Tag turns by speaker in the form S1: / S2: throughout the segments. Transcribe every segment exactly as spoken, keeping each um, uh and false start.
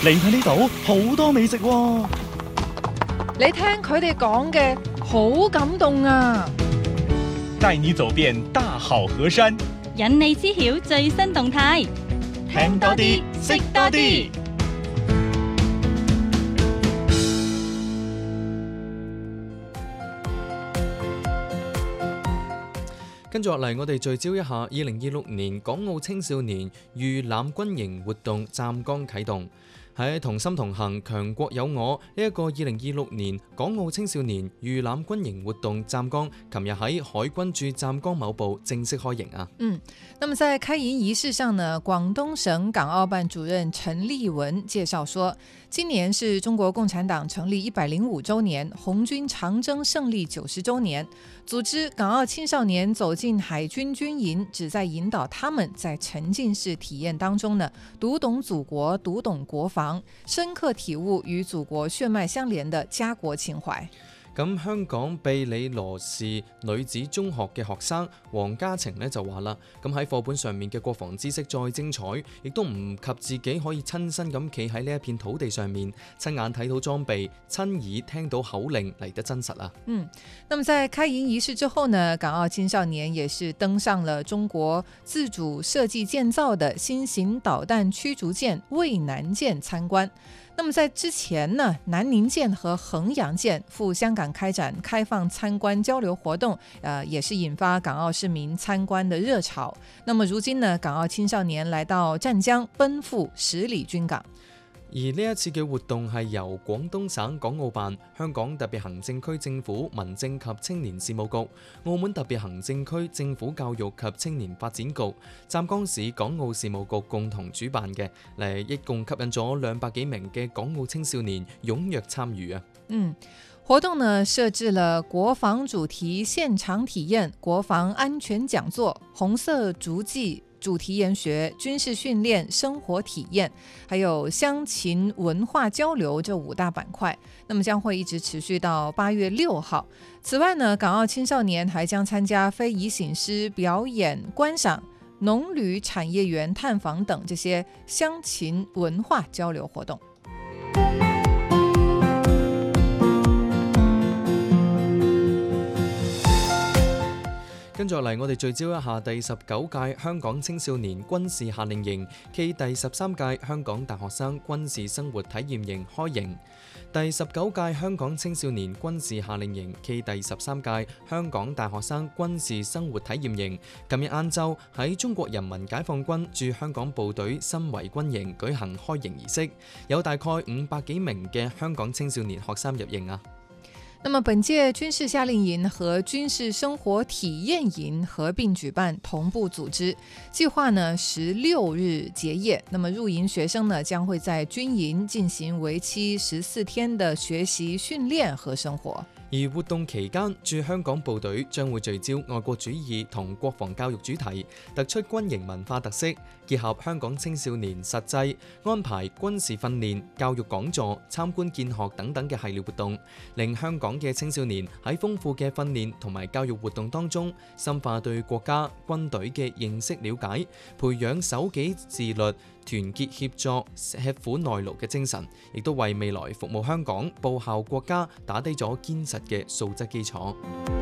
S1: 嚟睇呢度好多美食喎。
S2: 你聽佢哋講嘅好感動啊！
S1: 帶你走遍大好河山，
S3: 引你知曉最新動態，
S1: 聽多啲，識多啲。
S4: 跟住落嚟，我哋聚焦一下二零二六年港澳青少年預覽軍營活動湛江啟動。喺同心同行，強國有我呢一個二零二六年港澳青少年預覽軍營活動湛江，琴日喺海軍駐湛江某部正式開營啊。
S2: 嗯，那麼在開營儀式上呢，廣東省港澳辦主任陳立文介紹說，今年是中國共產黨成立一百零五週年，紅軍長征勝利九十週年，組織港澳青少年走進海軍軍營，旨在引導他們在沉浸式體驗當中呢，讀懂祖國，讀懂國防，深刻體悟與祖國血脈相連的家國情懷。
S4: 咁香港庇理羅士女子中學嘅學生黃嘉晴呢就話啦，咁喺課本上面嘅國防知識再精彩，亦都唔及自己可以親身咁企喺呢一片土地上面，親眼睇到裝備，親耳聽到口令嚟得真實啊。
S2: 嗯，那麼在開營儀式之後呢，港澳青少年也是登上了中國自主設計建造的新型導彈驅逐艦渭南艦參觀。那麼在之前呢，南寧艦和衡陽艦赴香港開展開放參觀交流活動，呃，也是引發港澳市民參觀的熱潮。那麼如今呢，港澳青少年來到湛江奔赴十里軍港。
S4: 而呢一次嘅活動係由廣東省港澳辦、香港特別行政區政府民政及青年事務局、澳門特別行政區政府教育及青年發展局、湛江市港澳事務局共同主辦嘅，嚟一共吸引咗兩百幾名嘅港澳青少年踴躍參與啊！
S2: 嗯，活動呢設置了國防主題現場體驗、國防安全講座、紅色足跡主題研學、軍事訓練、生活體驗，還有鄉情文化交流這五大板塊，那麼將會一直持續到八月六號。此外呢，港澳青少年還將參加非遺醒獅表演觀賞、農旅產業園探訪等這些鄉情文化交流活動。
S4: 跟住落嚟，我哋聚焦一下第十九屆香港青少年軍事夏令營暨第十三屆香港大學生軍事生活體驗營開營。第十九屆香港青少年軍事夏令營暨第十三屆香港大學生軍事生活體驗營，今日晏晝喺中國人民解放軍駐香港部隊新圍軍營舉行開營儀式，有大概五百幾名嘅香港青少年學生入營啊。
S2: 那麼本屆軍事夏令營和軍事生活體驗營合併舉辦，同步組織，計劃呢十六日結業。那麼入營學生呢將會在軍營進行為期十四天的學習訓練和生活。
S4: 而活動期間，駐香港部隊將會聚焦愛國主義同國防教育主題，突出軍營文化特色，結合香港青少年實際，安排軍事訓練、教育講座、參觀見學等等嘅系列活動，令香港嘅青少年喺豐富嘅訓練同埋教育活動當中，深化對國家軍隊嘅認識了解，培養守紀自律、團結協作、吃苦耐勞嘅精神，亦都為未來服務香港、報效國家打低咗堅實嘅素質基礎。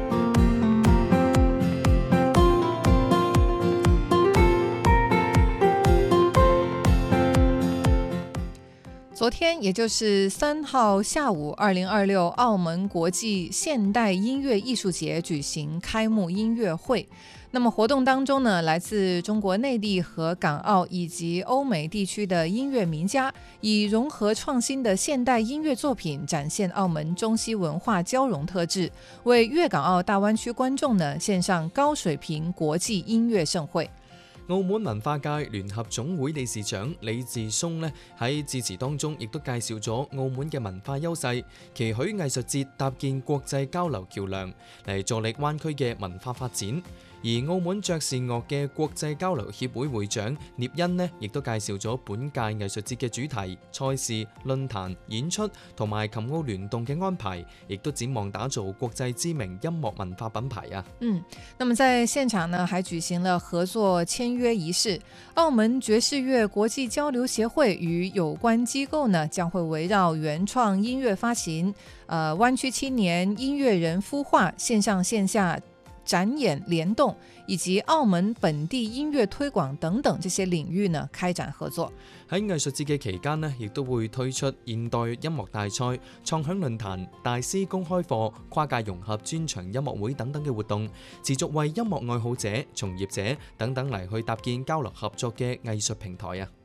S2: 昨天，也就是三號下午，二零二六澳門國際現代音樂藝術節舉行開幕音樂會。那麼活動當中呢，來自中國內地和港澳以及歐美地區的音樂名家，以融合創新的現代音樂作品，展現澳門中西文化交融特質，為粵港澳大灣區觀眾呢獻上高水平國際音樂盛會。
S4: 澳門文化界聯合總會理事長李志松呢喺致辭當中，亦都介紹咗澳門嘅文化優勢，期許藝術節搭建國際交流橋梁，嚟助力灣區嘅文化發展。 而澳門爵士樂嘅國際交流協會會長聶恩呢，亦都介紹咗本屆藝術節嘅主題、賽事、論壇、演出同埋琴澳聯動嘅安排，亦都展望打造國際知名音樂文化品牌啊。
S2: 嗯，那麼在現場呢，還舉行了合作簽約儀式。澳門爵士樂國際交流協會與有關機構呢，將會圍繞原創音樂發行、呃灣區青年音樂人孵化、線上線下展演聯動以及澳門本地音樂推廣等等這些領域呢，開展合作。
S4: 喺藝術節嘅期間呢，亦都會推出現代音樂大賽、創響論壇、大師公開課、跨界融合專場音樂會等等嘅活動，持續為音樂愛好者、從業者等等嚟去搭建交流合作嘅藝術平台啊。